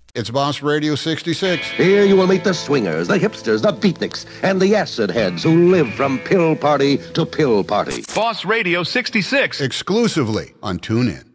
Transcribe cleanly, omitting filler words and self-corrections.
It's Boss Radio 66. Here you will meet the swingers, the hipsters, the beatniks, and the acid heads who live from pill party to pill party. Boss Radio 66. Exclusively on TuneIn.